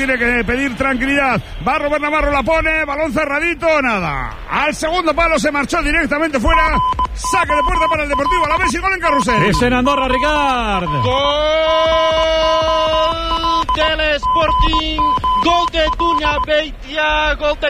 tiene que pedir tranquilidad. Va Robert Navarro, la pone, balón cerradito, nada. Al segundo palo se marchó directamente fuera. Saque de puerta para el Deportivo Alavés y gol en Carrusel. Es en Andorra, Ricard. Gol del Sporting, gol de Dunya Beitia, gol de